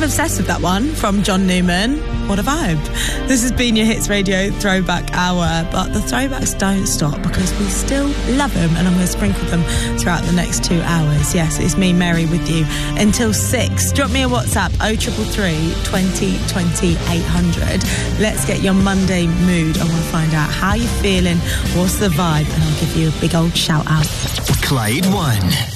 obsessed with that one from John Newman. What a vibe. This has been your Hits Radio Throwback Hour, but the throwbacks don't stop because we still love them, and I'm going to sprinkle them throughout the next 2 hours. Yes, it's me, Mary, with you until 6. Drop me a WhatsApp, 0333 20 20 800. Let's get your Monday mood. I want to find out how you're feeling, what's the vibe, and I'll give you a big old shout out. Clyde One.